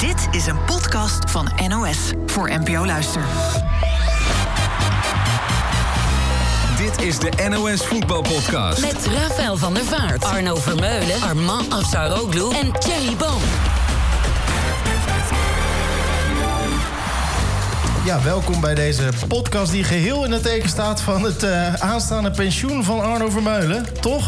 Dit is een podcast van NOS voor NPO Luister. Dit is de NOS Voetbalpodcast. Met Rafael van der Vaart, Arno Vermeulen, Armand Afsaroglu en Thierry Boom. Ja, welkom bij deze podcast die geheel in het teken staat van het aanstaande pensioen van Arno Vermeulen. Toch?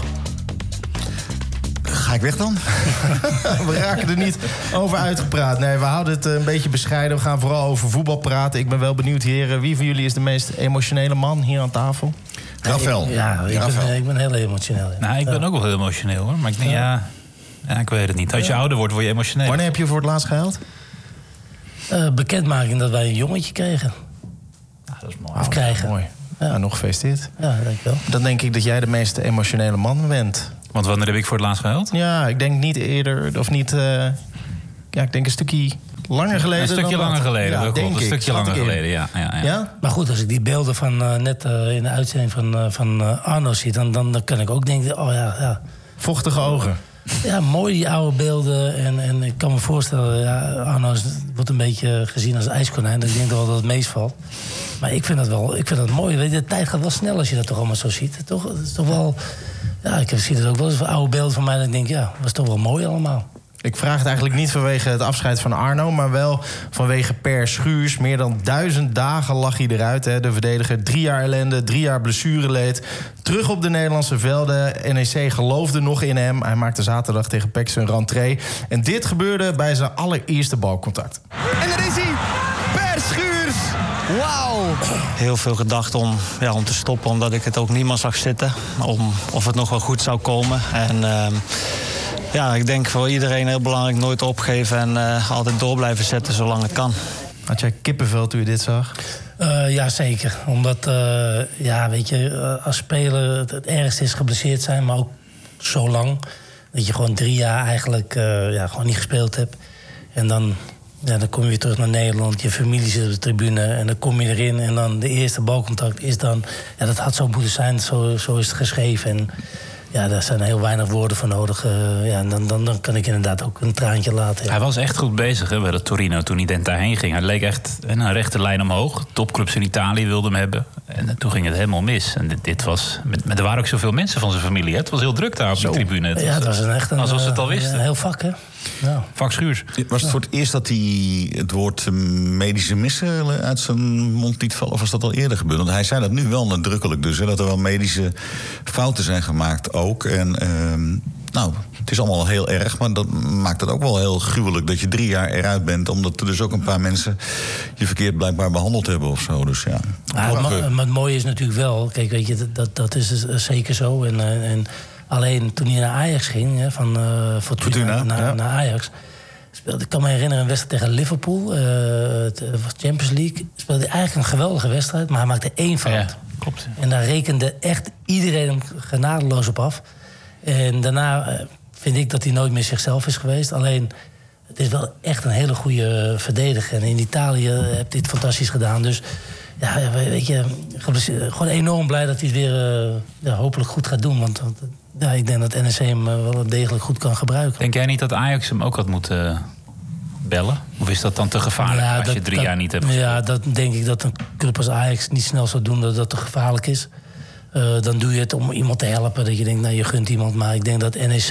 Ga ik weg dan? We raken er niet over uitgepraat. Nee, we houden het een beetje bescheiden. We gaan vooral over voetbal praten. Ik ben wel benieuwd, heren. Wie van jullie is de meest emotionele man hier aan tafel? Rafael. Ik ben heel emotioneel. Ja. Nou, ik ben ook wel heel emotioneel, hoor. Maar ik denk, ja, ik weet het niet. Als je ouder wordt, word je emotioneel. Wanneer heb je voor het laatst gehuild? Bekendmaking dat wij een jongetje kregen. Dat is mooi. Of krijgen. Mooi. Ja. Nou, nog gefeliciteerd. Ja, dankjewel. Dan denk ik dat jij de meest emotionele man bent. Want wanneer heb ik voor het laatst gehuild? Ja, ik denk niet eerder, of niet... ik denk een stukje langer geleden. Een stukje langer geleden, ja, dat klopt. Een stukje langer geleden, ja. Maar goed, als ik die beelden van net in de uitzending van Arno zie... Dan kan ik ook denken, oh ja. Vochtige ogen. Ja, mooi die oude beelden. En ik kan me voorstellen, ja, Arno wordt een beetje gezien als ijskonijn. Ik denk wel dat het meestvalt. Maar ik vind dat mooi. Weet je, de tijd gaat wel snel als je dat toch allemaal zo ziet. Toch? Het is toch wel... Ja, ik zie het ook wel eens van oude beelden van mij. Dat ik denk, ja, dat was toch wel mooi allemaal. Ik vraag het eigenlijk niet vanwege het afscheid van Arno... maar wel vanwege Per Schuurs. Meer dan 1000 dagen lag hij eruit. Hè. De verdediger, 3 jaar ellende, 3 jaar blessureleed. Terug op de Nederlandse velden. NEC geloofde nog in hem. Hij maakte zaterdag tegen PEC zijn rentree. En dit gebeurde bij zijn allereerste balcontact. En daar is hij! Per Schuurs! Wauw! Heel veel gedacht om te stoppen, omdat ik het ook niet meer zag zitten. Of het nog wel goed zou komen. En ik denk voor iedereen heel belangrijk nooit opgeven en altijd door blijven zetten zolang het kan. Had jij kippenvel toen je dit zag? Ja, zeker. Omdat, weet je, als speler het ergste is geblesseerd zijn, maar ook zo lang. Dat je gewoon 3 jaar eigenlijk gewoon niet gespeeld hebt. En dan kom je weer terug naar Nederland, je familie zit op de tribune en dan kom je erin. En dan de eerste balcontact is dan, dat had zo moeten zijn, zo is het geschreven. En ja, daar zijn heel weinig woorden voor nodig. Dan kan ik inderdaad ook een traantje laten. Ja. Hij was echt goed bezig bij de Torino toen hij daarheen ging. Hij leek echt een rechte lijn omhoog. Topclubs in Italië wilden hem hebben. En toen ging het helemaal mis. En dit was... Er waren ook zoveel mensen van zijn familie. Hè? Het was heel druk daar op de tribune. Het was echt een... Alsof ze het al wisten. Een heel vak, hè? Ja. Vak Schuurs. Was het voor het eerst dat hij het woord medische missen uit zijn mond liet vallen? Of was dat al eerder gebeurd? Want hij zei dat nu wel nadrukkelijk dus. Hè, dat er wel medische fouten zijn gemaakt ook. En het is allemaal heel erg. Maar dat maakt het ook wel heel gruwelijk dat je 3 jaar eruit bent. Omdat er dus ook een paar mensen je verkeerd blijkbaar behandeld hebben of zo. Dus ja. Maar het mooie is natuurlijk wel... Kijk, weet je, dat is zeker zo. En alleen toen hij naar Ajax ging, van Fortuna naar Ajax... Ik kan me herinneren een wedstrijd tegen Liverpool, het was Champions League. Speelde hij eigenlijk een geweldige wedstrijd, maar hij maakte 1 fout. Ja, klopt. En daar rekende echt iedereen hem genadeloos op af. En daarna vind ik dat hij nooit meer zichzelf is geweest. Alleen, het is wel echt een hele goede verdediger. En in Italië heeft hij het fantastisch gedaan. Dus ja, weet je, gewoon enorm blij dat hij het weer hopelijk goed gaat doen. Want ik denk dat NEC hem wel degelijk goed kan gebruiken. Denk jij niet dat Ajax hem ook had moeten bellen? Of is dat dan te gevaarlijk als je 3 jaar niet hebt gespeeld? Ja, dat denk ik dat een club als Ajax niet snel zou doen dat te gevaarlijk is. Dan doe je het om iemand te helpen. Dat je denkt, je gunt iemand. Maar ik denk dat NEC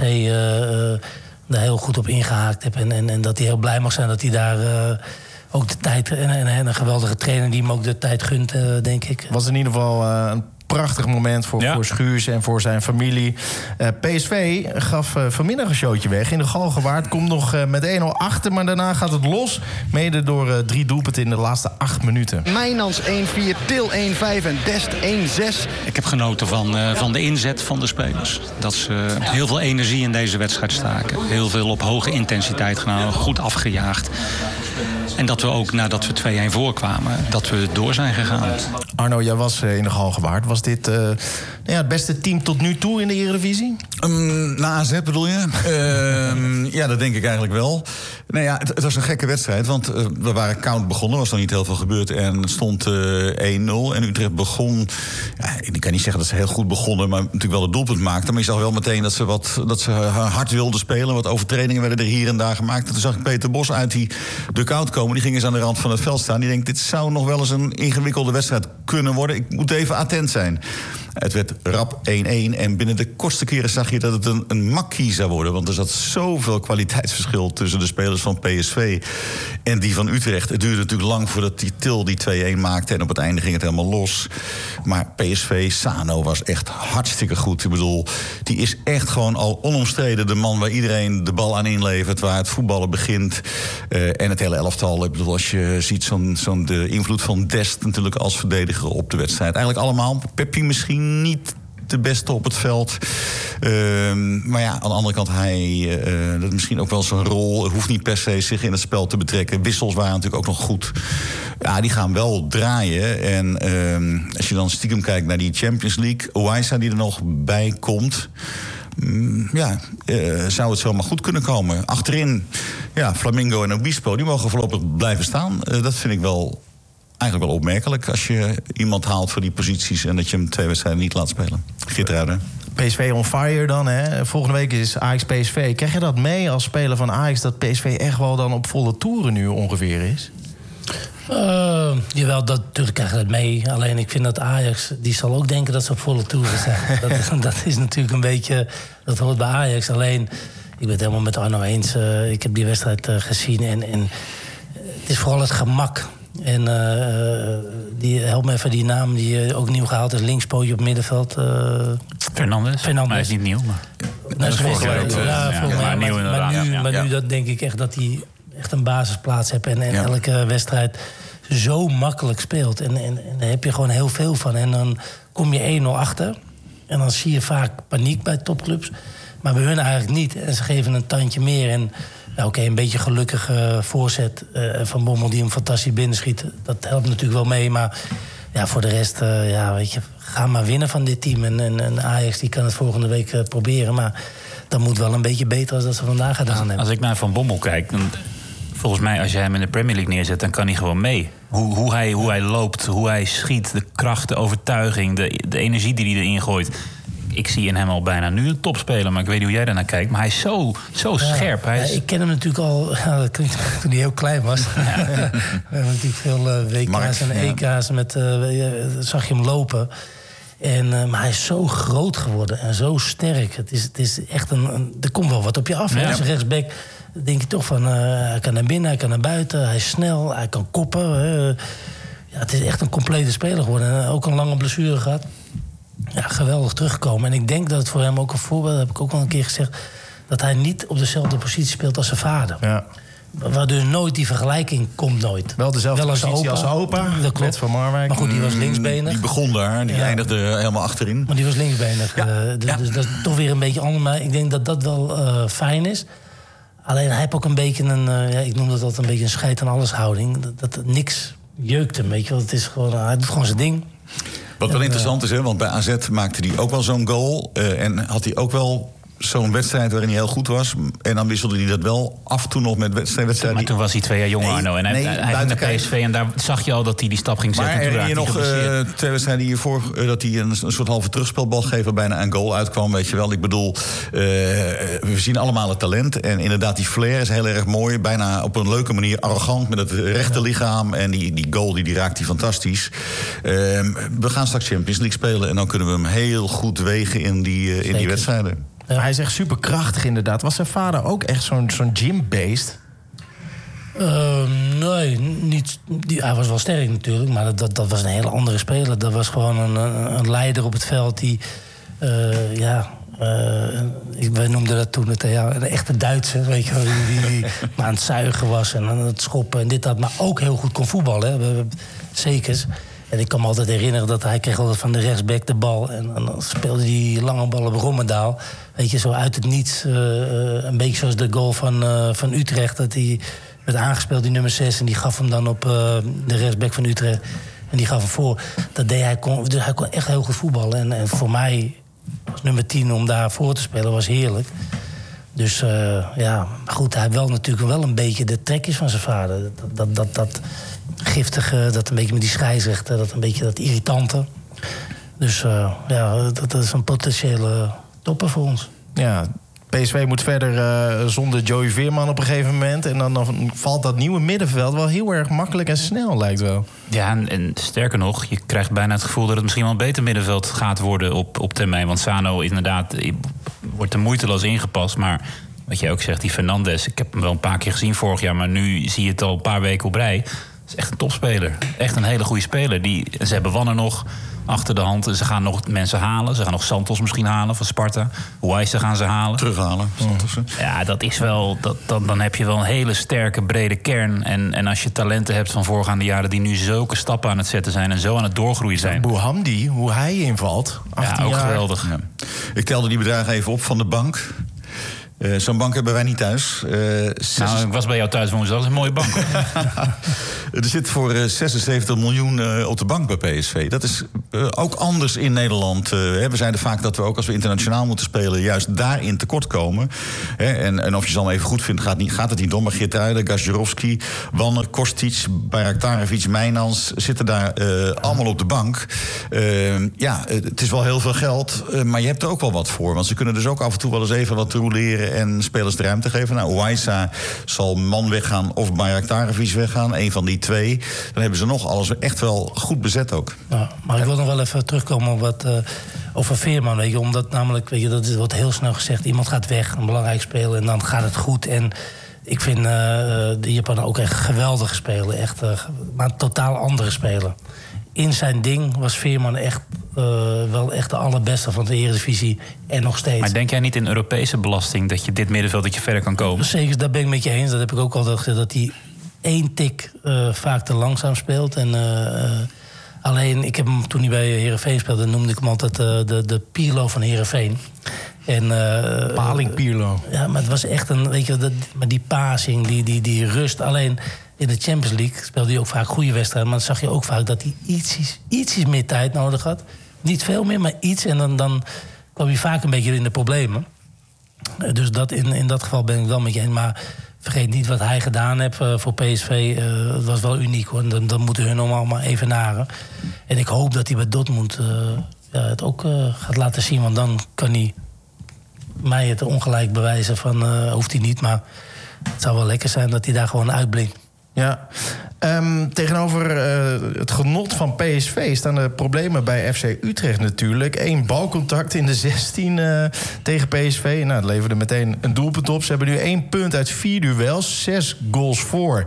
daar heel goed op ingehaakt heeft. En dat hij heel blij mag zijn dat hij daar ook de tijd... En een geweldige trainer die hem ook de tijd gunt, denk ik. Was in ieder geval een prachtig moment voor Schuurs en voor zijn familie. PSV gaf vanmiddag een showtje weg in de Galgenwaard. Komt nog met 1-0 achter, maar daarna gaat het los. Mede door 3 doelpunten in de laatste 8 minuten. Mijnans 1-4, Til 1-5 en Dest 1-6. Ik heb genoten van de inzet van de spelers. Dat ze heel veel energie in deze wedstrijd staken. Heel veel op hoge intensiteit genomen, goed afgejaagd. En dat we ook, nadat we 2-1 voorkwamen, dat we door zijn gegaan. Arno, jij was in de Galgenwaard. Was dit het beste team tot nu toe in de Eredivisie? Na AZ bedoel je? Ja, dat denk ik eigenlijk wel. Nou ja, het was een gekke wedstrijd, want we waren koud begonnen. Er was nog niet heel veel gebeurd en het stond 1-0. En Utrecht begon... Ja, ik kan niet zeggen dat ze heel goed begonnen, maar natuurlijk wel het doelpunt maakten. Maar je zag wel meteen dat ze hard wilden spelen. Wat overtredingen werden er hier en daar gemaakt. En toen zag ik Peter Bos uit die dugout komen. Die ging eens aan de rand van het veld staan. Die denkt, dit zou nog wel eens een ingewikkelde wedstrijd kunnen worden. Ik moet even attent zijn. Het werd rap 1-1 en binnen de kortste keren zag je dat het een makkie zou worden. Want er zat zoveel kwaliteitsverschil tussen de spelers van PSV en die van Utrecht. Het duurde natuurlijk lang voordat die Til die 2-1 maakte en op het einde ging het helemaal los. Maar PSV, Sano was echt hartstikke goed. Ik bedoel, die is echt gewoon al onomstreden de man waar iedereen de bal aan inlevert, waar het voetballen begint. En het hele elftal, ik bedoel, als je ziet de invloed van Dest natuurlijk als verdediger op de wedstrijd. Eigenlijk allemaal. Peppi misschien niet de beste op het veld. Maar ja, aan de andere kant, dat is misschien ook wel zijn rol. Hoeft niet per se zich in het spel te betrekken. Wissels waren natuurlijk ook nog goed. Ja, die gaan wel draaien. En als je dan stiekem kijkt naar die Champions League, Owaisa die er nog bij komt, zou het zomaar goed kunnen komen. Achterin, Flamingo en Obispo, die mogen voorlopig blijven staan. Dat vind ik wel eigenlijk wel opmerkelijk als je iemand haalt voor die posities en dat je hem 2 wedstrijden niet laat spelen. Geertruiden. PSV on fire dan, hè? Volgende week is Ajax-PSV. Krijg je dat mee als speler van Ajax, dat PSV echt wel dan op volle toeren nu ongeveer is? Jawel, natuurlijk krijg je dat mee. Alleen ik vind dat Ajax, die zal ook denken dat ze op volle toeren zijn. dat is natuurlijk een beetje, dat hoort bij Ajax. Alleen, ik ben het helemaal met Arno eens. Ik heb die wedstrijd gezien en het is vooral het gemak. En help me even die naam die ook nieuw gehaald is. Linkspootje op middenveld. Fernandes. Maar hij is niet nieuw. Dat is vorige week ook. Maar nu dat denk ik echt dat hij echt een basisplaats heeft. En elke wedstrijd zo makkelijk speelt. En daar heb je gewoon heel veel van. En dan kom je 1-0 achter. En dan zie je vaak paniek bij topclubs. Maar bij hun eigenlijk niet. En ze geven een tandje meer. En een beetje gelukkige voorzet van Bommel die hem fantastisch binnenschiet. Dat helpt natuurlijk wel mee. Maar voor de rest, ga maar winnen van dit team. En Ajax die kan het volgende week proberen. Maar dat moet wel een beetje beter dan dat ze vandaag gedaan hebben. Als ik naar Van Bommel kijk, dan, volgens mij als jij hem in de Premier League neerzet, dan kan hij gewoon mee. Hoe hij loopt, hoe hij schiet, de kracht, de overtuiging, de energie die hij erin gooit. Ik zie in hem al bijna nu een topspeler, maar ik weet niet hoe jij daarnaar kijkt. Maar hij is zo scherp. Ik ken hem natuurlijk al, dat klinkt toen hij heel klein was. We hebben natuurlijk veel WK's en EK's, zag je hem lopen. Maar hij is zo groot geworden en zo sterk. Het is echt er komt wel wat op je af. Als rechtsback denk je toch van, hij kan naar binnen, hij kan naar buiten. Hij is snel, hij kan koppen. Het is echt een complete speler geworden. En ook een lange blessure gehad. Ja, geweldig teruggekomen. En ik denk dat het voor hem ook een voorbeeld, heb ik ook al een keer gezegd, dat hij niet op dezelfde positie speelt als zijn vader. Ja. Waardoor nooit die vergelijking komt nooit. Wel dezelfde positie als opa. Dat klopt. Van Marwijk. Maar goed, die was linksbenig. Die begon daar, die eindigde helemaal achterin. Maar die was linksbenig. Dus dat is toch weer een beetje anders. Maar ik denk dat dat wel fijn is. Alleen hij heeft ook een beetje ik noem dat altijd een beetje een scheid aan alles houding. Dat niks jeukt hem, weet je wel. Het is gewoon, hij doet gewoon zijn ding. Wat wel interessant is, want bij AZ maakte hij ook wel zo'n goal. En had hij ook wel zo'n wedstrijd waarin hij heel goed was. En dan wisselde hij dat wel af en toe nog met wedstrijden. Maar toen was hij 2 jaar jonger, Arno. En hij ging naar PSV en daar zag je al dat hij die stap ging zetten. Maar herinner je nog 2 wedstrijden hiervoor dat hij een soort halve terugspelbal geeft, waar bijna een goal uitkwam, weet je wel. Ik bedoel, we zien allemaal het talent. En inderdaad, die flair is heel erg mooi. Bijna op een leuke manier arrogant met het rechte lichaam. En die goal, die raakt hij fantastisch. We gaan straks Champions League spelen en dan kunnen we hem heel goed wegen in die wedstrijden. Ja. Hij is echt superkrachtig inderdaad. Was zijn vader ook echt zo'n gym-beest? Nee, niet. Hij was wel sterk natuurlijk, maar dat was een hele andere speler. Dat was gewoon een leider op het veld die... wij noemden dat toen een echte Duitser, weet je wel, die aan het zuigen was en aan het schoppen en dit dat, maar ook heel goed kon voetballen. Zeker. En ik kan me altijd herinneren dat hij kreeg altijd van de rechtsback de bal. En dan speelde hij lange bal op Rommendaal. Weet je, zo uit het niets. Een beetje zoals de goal van Utrecht. Dat hij werd aangespeeld, die nummer 6. En die gaf hem dan op de rechtsback van Utrecht. En die gaf hem voor. Dat deed hij, dus hij kon echt heel goed voetballen. En voor mij, als nummer 10, om daar voor te spelen, was heerlijk. Dus maar goed, hij heeft wel natuurlijk wel een beetje de trekjes van zijn vader. Dat giftige, dat een beetje met die scheidsrechter, dat een beetje dat irritante. Dus dat is een potentiële topper voor ons. Ja, PSV moet verder zonder Joey Veerman op een gegeven moment. En dan valt dat nieuwe middenveld wel heel erg makkelijk en snel, lijkt wel. Ja, en sterker nog, je krijgt bijna het gevoel dat het misschien wel een beter middenveld gaat worden op termijn. Want Sano inderdaad wordt er moeiteloos ingepast. Maar wat jij ook zegt, die Fernandes, ik heb hem wel een paar keer gezien vorig jaar, maar nu zie je het al een paar weken op rij. Dat is echt een topspeler. Echt een hele goede speler. Ze hebben Wanner nog achter de hand. Ze gaan nog mensen halen. Ze gaan nog Santos misschien halen van Sparta. Huayse gaan ze halen. Terughalen, Santos. Ja, dat is wel. Dan heb je wel een hele sterke, brede kern. En als je talenten hebt van voorgaande jaren die nu zulke stappen aan het zetten zijn en zo aan het doorgroeien zijn. Bouhamdi, hoe hij invalt. Ja, ook geweldig. Ja. Ik telde die bedragen even op van de bank. Zo'n bank hebben wij niet thuis. Ik was bij jou thuis woensdag, dat is een mooie bank. Er zit voor 76 miljoen op de bank bij PSV. Dat is ook anders in Nederland. We zeiden vaak dat we ook als we internationaal moeten spelen juist daarin tekort komen. En of je ze allemaal even goed vindt, gaat het niet om. Maar Geertruiden, Gazjerovski, Wanner, Kostic, Bayraktarevic, Mijnans zitten daar allemaal op de bank. Het is wel heel veel geld, maar je hebt er ook wel wat voor. Want ze kunnen dus ook af en toe wel eens even wat roleren en spelers de ruimte geven. Nou, Huayse zal man weggaan of Bayraktarevic weggaan. Een van die twee. Dan hebben ze nog alles echt wel goed bezet ook. Ja, maar ik wil nog wel even terugkomen op wat over Veerman. Weet je, omdat namelijk, dat wordt heel snel gezegd. Iemand gaat weg, een belangrijk speler, en dan gaat het goed. En ik vind de Japaner ook echt geweldig spelen. Echt, maar een totaal andere speler. In zijn ding was Veerman echt wel echt de allerbeste van de Eredivisie. En nog steeds. Maar denk jij niet in Europese belasting dat je dit middenveld dat je verder kan komen? Zeker, daar ben ik met je eens. Dat heb ik ook altijd gezegd, dat hij 1 tik vaak te langzaam speelt. En alleen, ik heb hem toen hij bij Heerenveen speelde, noemde ik hem altijd de Pirlo van Heerenveen. Paling Pirlo. Ja, maar het was echt een, weet je, maar die passing, die rust. Alleen in de Champions League speelde hij ook vaak goede wedstrijden. Maar dan zag je ook vaak dat hij ietsjes meer tijd nodig had. Niet veel meer, maar iets. En dan kwam hij vaak een beetje in de problemen. Dus in dat geval ben ik wel met je eens. Maar vergeet niet wat hij gedaan heeft voor PSV. Het was wel uniek, hoor. Dan moeten hun allemaal even naren. En ik hoop dat hij bij Dortmund het ook gaat laten zien. Want dan kan hij mij het ongelijk bewijzen van hoeft hij niet. Maar het zou wel lekker zijn dat hij daar gewoon uitblinkt. Ja, tegenover het genot van PSV staan de problemen bij FC Utrecht natuurlijk. 1 balcontact in de 16 tegen PSV. Nou, dat leverde meteen een doelpunt op. Ze hebben nu 1 punt uit 4 duels, 6 goals voor,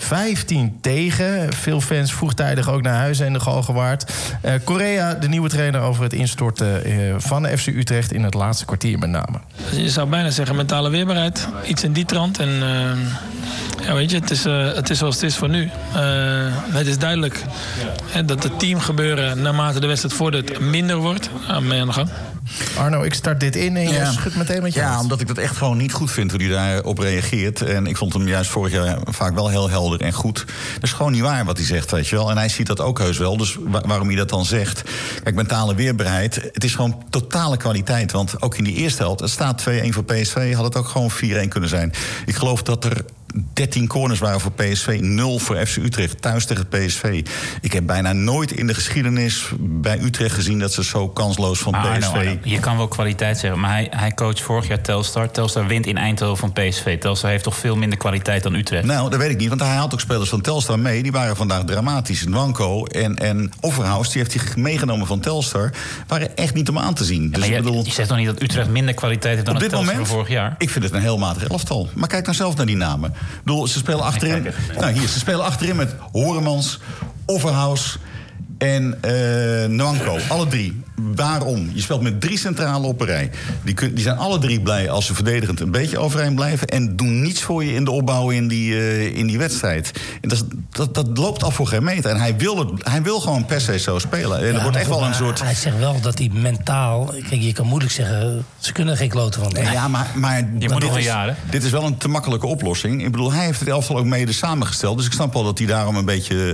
15 tegen. Veel fans vroegtijdig ook naar huis in de Galgenwaard. Correa, de nieuwe trainer, over het instorten van FC Utrecht in het laatste kwartier met name. Je zou bijna zeggen mentale weerbaarheid. Iets in die trant. En weet je, het is zoals het is voor nu. Het is duidelijk dat het teamgebeuren naarmate de wedstrijd vordert minder wordt. Mee aan de gang. Arno, ik start dit in en je schudt meteen met je hand. Ja, omdat ik dat echt gewoon niet goed vind hoe hij daarop reageert. En ik vond hem juist vorig jaar vaak wel heel helder en goed. Dat is gewoon niet waar wat hij zegt, weet je wel. En hij ziet dat ook heus wel, dus waarom hij dat dan zegt. Kijk, mentale weerbaarheid, het is gewoon totale kwaliteit. Want ook in die eerste helft, het staat 2-1 voor PSV... had het ook gewoon 4-1 kunnen zijn. Ik geloof dat er 13 corners waren voor PSV, 0 voor FC Utrecht, thuis tegen PSV. Ik heb bijna nooit in de geschiedenis bij Utrecht gezien dat ze zo kansloos van PSV... Je kan wel kwaliteit zeggen, maar hij coacht vorig jaar Telstar. Telstar wint in Eindhoven van PSV. Telstar heeft toch veel minder kwaliteit dan Utrecht? Nou, dat weet ik niet, want hij had ook spelers van Telstar mee. Die waren vandaag dramatisch. Nwanko en Offerhaus, die heeft hij meegenomen van Telstar, waren echt niet om aan te zien. Ja, dus je zegt toch niet dat Utrecht minder kwaliteit heeft dan het Telstar van vorig jaar? Ik vind het een heel matig elftal. Maar kijk dan zelf naar die namen. Ik bedoel, ze spelen achterin. Ze spelen achterin met Horemans, Offerhaus en Nwanko. Alle 3. Waarom? Je speelt met 3 centralen op een rij. Die zijn alle 3 blij als ze verdedigend een beetje overeind blijven... en doen niets voor je in de opbouw in die wedstrijd. En dat loopt af voor geen meter. En hij wil gewoon per se zo spelen. En er wordt echt wel een soort... Hij zegt wel dat hij mentaal... Kijk, je kan moeilijk zeggen... ze kunnen er geen kloten van. Ja, maar je moet nog een jaar, hè? Dit is wel een te makkelijke oplossing. Ik bedoel, hij heeft het elftal ook mede samengesteld. Dus ik snap wel dat hij daarom een beetje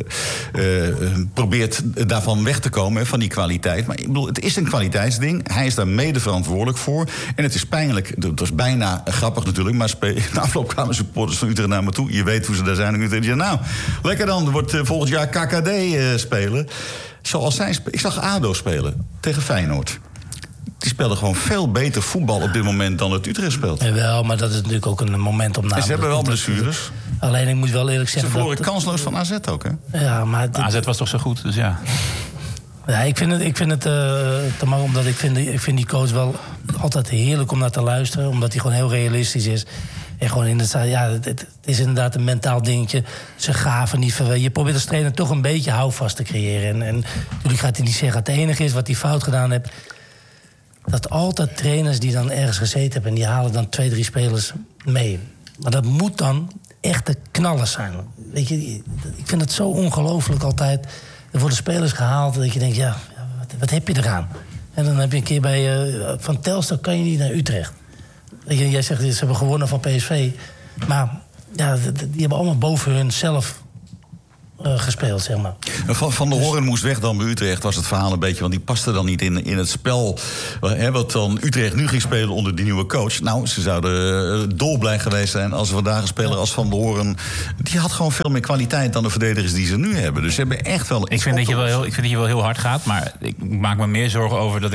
probeert daarvan weg te komen, van die kwaliteit. Maar ik bedoel, het is een kwaliteitsding. Hij is daar mede verantwoordelijk voor. En het is pijnlijk. Dat was bijna grappig natuurlijk. Maar na afloop kwamen supporters van Utrecht naar me toe. Je weet hoe ze daar zijn. En Utrecht zei, nou, lekker dan. Er wordt volgend jaar KKD spelen. Zoals zij ik zag ADO spelen tegen Feyenoord. Die spelen gewoon veel beter voetbal op dit moment dan het Utrecht speelt. Jawel, maar dat is natuurlijk ook een momentopname. En ze hebben wel blessures. Alleen, ik moet wel eerlijk zeggen... Ze verloren kansloos van AZ ook, hè? Ja, maar... AZ was toch zo goed, dus ja. Ja, ik vind het te makkelijk, omdat ik vind die coach wel altijd heerlijk om naar te luisteren. Omdat hij gewoon heel realistisch is. En gewoon inderdaad, ja, het is inderdaad een mentaal dingetje. Ze gaven niet verweten. Je probeert als trainer toch een beetje houvast te creëren. En natuurlijk gaat hij niet zeggen dat het enige is wat hij fout gedaan heeft. Dat altijd trainers die dan ergens gezeten hebben... en die halen dan 2-3 spelers mee. Maar dat moet dan echte knallers zijn. Weet je, ik vind het zo ongelooflijk altijd. Er worden spelers gehaald dat je denkt, ja, wat heb je eraan? En dan heb je een keer bij van Telstar kan je niet naar Utrecht. Weet je, jij zegt, ze hebben gewonnen van PSV. Maar ja, die hebben allemaal boven hun zelf gespeeld, zeg maar. Van der Hoorn moest weg dan bij Utrecht, was het verhaal een beetje... want die paste dan niet in het spel... wat dan Utrecht nu ging spelen onder die nieuwe coach. Nou, ze zouden dolblij geweest zijn als we vandaag een speler als Van der Hoorn... die had gewoon veel meer kwaliteit dan de verdedigers die ze nu hebben. Dus ze hebben echt wel... Ik vind dat je wel heel hard gaat, maar ik maak me meer zorgen over... dat